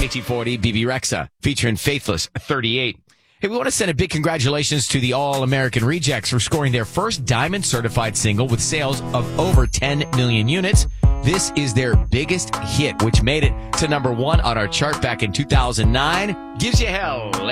KT40 BB Rexa, featuring Faithless 38. Hey, we want to send a big congratulations to the All-American Rejects for scoring their first Diamond certified single with sales of over 10 million units. This is their biggest hit, which made it to number 1 on our chart back in 2009. Gives you hell.